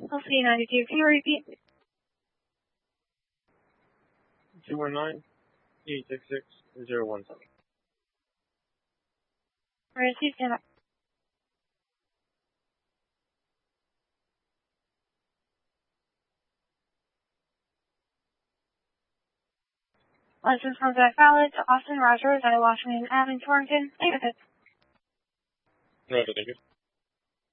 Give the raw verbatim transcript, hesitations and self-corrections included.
L C ninety-two, can you repeat? two one nine, eight six six, zero one seven. Alright, please stand up. License comes back valid to Austin Rogers, I Washington Avenue, Torrington. Thank you. No, thank you.